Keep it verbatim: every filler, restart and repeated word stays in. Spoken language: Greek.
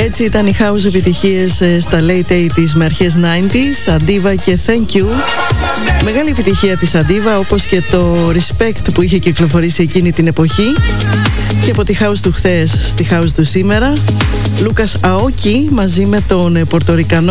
Έτσι ήταν οι house επιτυχίες στα late ογδόντα με αρχές ενενήντα, Αντίβα και Thank You. Μεγάλη επιτυχία της Αντίβα, όπως και το Respect που είχε κυκλοφορήσει εκείνη την εποχή. Και από τη house του χθες στη house του σήμερα, Λούκας Αόκι μαζί με τον Πορτορικανό